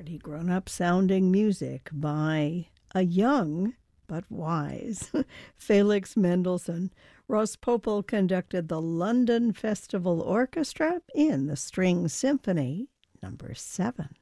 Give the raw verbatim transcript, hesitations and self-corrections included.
Pretty grown-up sounding music by a young but wise Felix Mendelssohn. Ross Popel conducted the London Festival Orchestra in the String Symphony number seven.